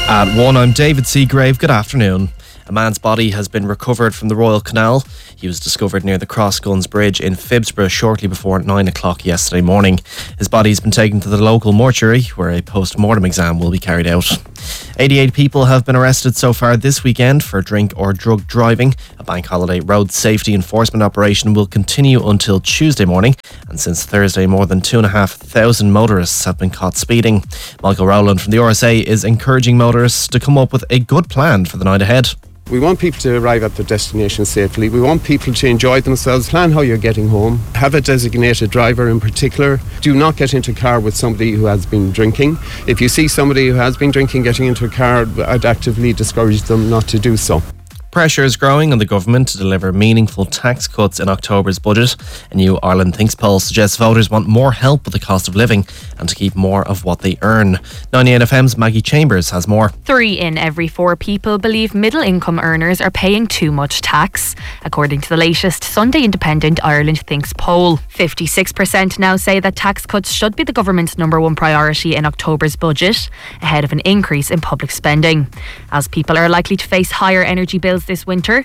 At 1, I'm David Seagrave. Good afternoon. A man's body has been recovered from the Royal Canal. He was discovered near the Crossguns Bridge in Phibsborough shortly before 9 o'clock yesterday morning. His body has been taken to the local mortuary where a post-mortem exam will be carried out. 88 people have been arrested so far this weekend for drink or drug driving. A bank holiday road safety enforcement operation will continue until Tuesday morning, and since Thursday more than 2,500 motorists have been caught speeding. Michael Rowland from the RSA is encouraging motorists to come up with a good plan for the night ahead. We want people to arrive at their destination safely. We want people to enjoy themselves. Plan how you're getting home. Have a designated driver in particular. Do not get into a car with somebody who has been drinking. If you see somebody who has been drinking getting into a car, I'd actively discourage them not to do so. Pressure is growing on the government to deliver meaningful tax cuts in October's budget. A new Ireland Thinks poll suggests voters want more help with the cost of living and to keep more of what they earn. 98FM's Maggie Chambers has more. 3 in every 4 people believe middle income earners are paying too much tax, according to the latest Sunday Independent Ireland Thinks poll. 56% now say that tax cuts should be the government's number one priority in October's budget, ahead of an increase in public spending. As people are likely to face higher energy bills this winter,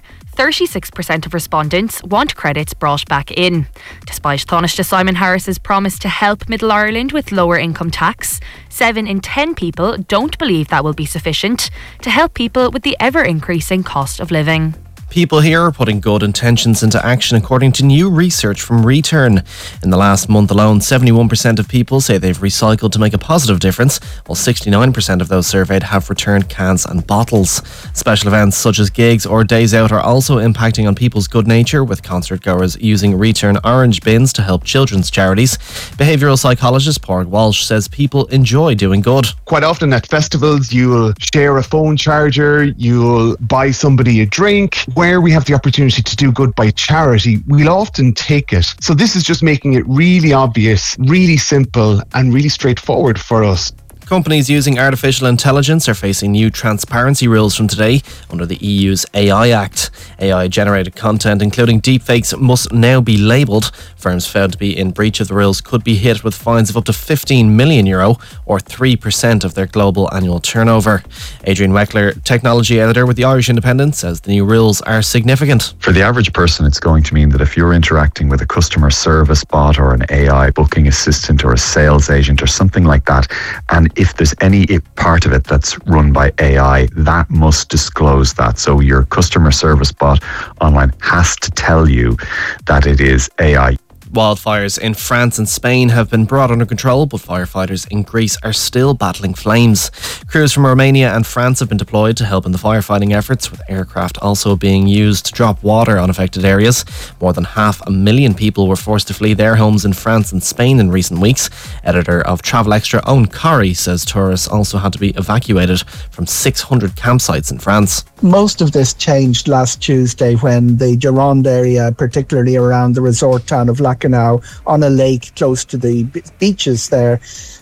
36% of respondents want credits brought back in. Despite Taoiseach Simon Harris's promise to help Middle Ireland with lower income tax, 7 in 10 people don't believe that will be sufficient to help people with the ever-increasing cost of living. People here are putting good intentions into action according to new research from Return. In the last month alone, 71% of people say they've recycled to make a positive difference, while 69% of those surveyed have returned cans and bottles. Special events such as gigs or days out are also impacting on people's good nature, with concert goers using Return orange bins to help children's charities. Behavioural psychologist Pádraig Walsh says people enjoy doing good. Quite often at festivals you'll share a phone charger, you'll buy somebody a drink. Where we have the opportunity to do good by charity, we'll often take it. So this is just making it really obvious, really simple and really straightforward for us. Companies using artificial intelligence are facing new transparency rules from today under the EU's AI Act. AI-generated content, including deepfakes, must now be labelled. Firms found to be in breach of the rules could be hit with fines of up to €15 million or 3% of their global annual turnover. Adrian Weckler, technology editor with the Irish Independent, says the new rules are significant. For the average person, it's going to mean that if you're interacting with a customer service bot or an AI booking assistant or a sales agent or something like that, and if there's any part of it that's run by AI, that must disclose that. So your customer service bot online has to tell you that it is AI. Wildfires in France and Spain have been brought under control, but firefighters in Greece are still battling flames. Crews from Romania and France have been deployed to help in the firefighting efforts, with aircraft also being used to drop water on affected areas. More than 500,000 people were forced to flee their homes in France and Spain in recent weeks. Editor of Travel Extra, Owen Corrie, says tourists also had to be evacuated from 600 campsites in France. Most of this changed last Tuesday when the Gironde area, particularly around the resort town of Lacanau, on a lake close to the beaches there,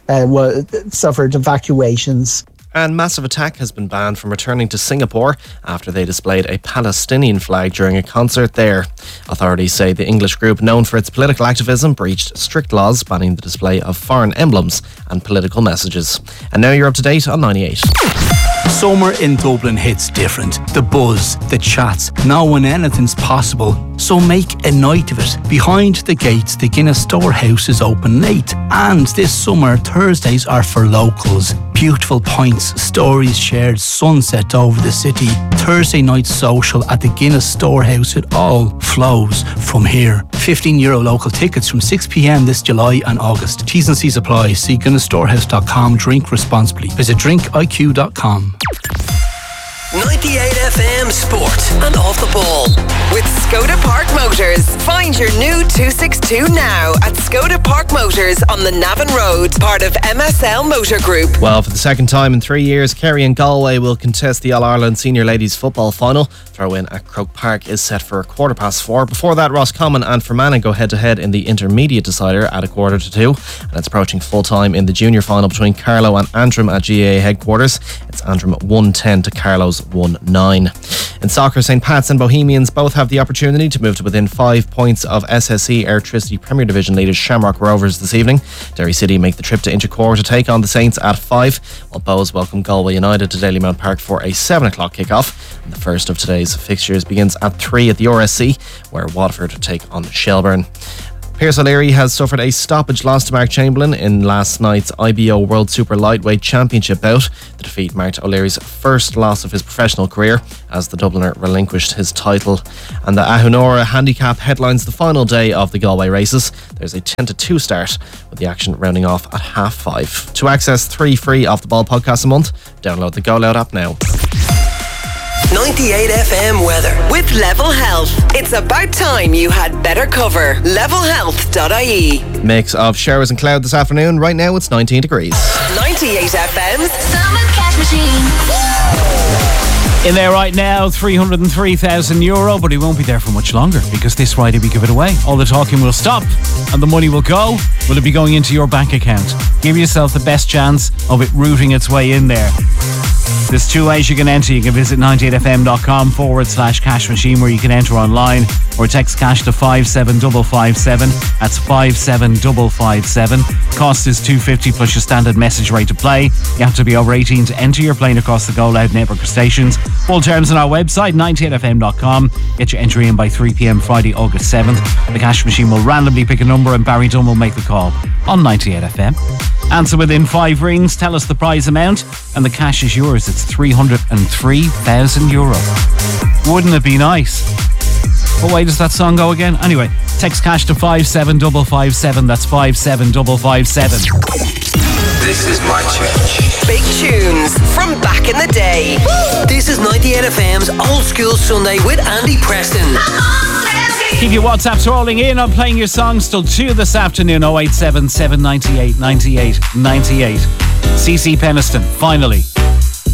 suffered evacuations. And Massive Attack has been banned from returning to Singapore after they displayed a Palestinian flag during a concert there. Authorities say the English group, known for its political activism, breached strict laws banning the display of foreign emblems and political messages. And now you're up to date on 98. Summer in Dublin hits different. The buzz, the chats, now when anything's possible. So make a night of it. Behind the gates, the Guinness Storehouse is open late. And this summer, Thursdays are for locals. Beautiful pints, stories shared, sunset over the city. Thursday night social at the Guinness Storehouse. It all flows from here. €15 local tickets from 6 p.m. this July and August. T's and C's apply. See GuinnessStorehouse.com. Drink responsibly. Visit drinkiq.com. 98FM Sport and Off the Ball with Skoda Park Motors. Find your new 262 now at Skoda Park Motors on the Navan Road, part of MSL Motor Group. Well, for the second time in 3 years, Kerry and Galway will contest the All-Ireland Senior Ladies Football Final. Throw-in at Croke Park is set for 4:15. Before that, Roscommon and Fermanagh go head-to-head in the intermediate decider at 1:45. And it's approaching full-time in the junior final between Carlow and Antrim at GAA headquarters. It's Antrim 1-10 to Carlow's 1-9. In soccer, St. Pat's and Bohemians both have the opportunity to move to within 5 points of SSE Airtricity Premier Division leaders Shamrock Rovers this evening. Derry City make the trip to Inchicore to take on the Saints at 5, while Bows welcome Galway United to Dalymount Park for a 7 o'clock kick-off. And the first of today's fixtures begins at 3 at the RSC, where Waterford take on Shelbourne. Pierce O'Leary has suffered a stoppage loss to Mark Chamberlain in last night's IBO World Super Lightweight Championship bout. The defeat marked O'Leary's first loss of his professional career as the Dubliner relinquished his title. And the Ahunora Handicap headlines the final day of the Galway races. There's a 10-2 start, with the action rounding off at 5:30. To access 3 free Off the Ball podcasts a month, download the Go Loud app now. 98 FM weather with Level Health. It's about time you had better cover. Levelhealth.ie. Mix of showers and cloud this afternoon. Right now it's 19 degrees. 98 FM's Summer Cash Machine. In there right now, €303,000, but he won't be there for much longer because this Friday we give it away. All the talking will stop and the money will go. Will it be going into your bank account? Give yourself the best chance of it rooting its way in there. There's 2 ways you can enter. You can visit 98fm.com/cash machine, where you can enter online, or text cash to 57557. That's 57557. Cost is $2.50 plus your standard message rate to play. You have to be over 18 to enter. You're playing across the Go Loud network of stations. Full terms on our website, 98fm.com. Get your entry in by 3 p.m. Friday, August 7th. The cash machine will randomly pick a number and Barry Dunn will make the call on 98FM. Answer within 5 rings, tell us the prize amount, and the cash is yours. It's €303,000. Wouldn't it be nice? What way does that song go again? Anyway, text cash to 57557. That's 57557. This is my church. big tunes from back in the day. This is 98 FM's Old School Sunday with Andy Preston. Keep your WhatsApps rolling in. I'm playing your songs till 2 this afternoon. 087 798 98 98. CC Peniston, finally.